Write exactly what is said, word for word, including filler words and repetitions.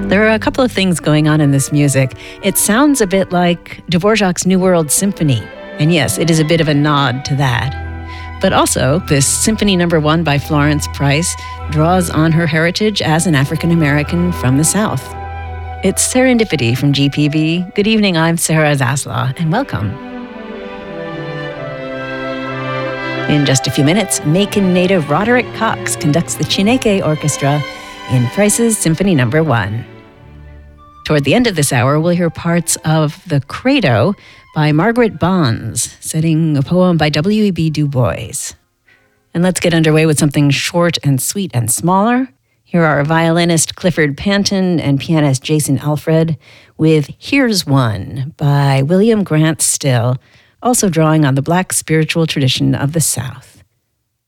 There are a couple of things going on in this music. It sounds a bit like Dvorak's New World Symphony. And yes, it is a bit of a nod to that. But also, this Symphony Number One by Florence Price draws on her heritage as an African American from the South. It's Serendipity from G P B. Good evening, I'm Sarah Zaslaw, and welcome. In just a few minutes, Macon native Roderick Cox conducts the Chineke Orchestra in Price's Symphony Number One. Toward the end of this hour, we'll hear parts of The Credo by Margaret Bonds, setting a poem by W E B Du Bois. And let's get underway with something short and sweet and smaller. Here are violinist Clifford Panton and pianist Jason Alfred with Here's One by William Grant Still, also drawing on the Black spiritual tradition of the South.